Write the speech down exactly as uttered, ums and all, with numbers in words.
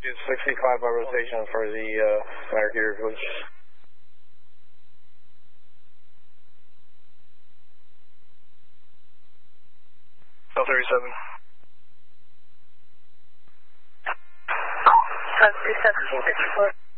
sixty-five by rotation for the uh, Commander Gear, please. L thirty-seven. Five two seventeen fifty-four.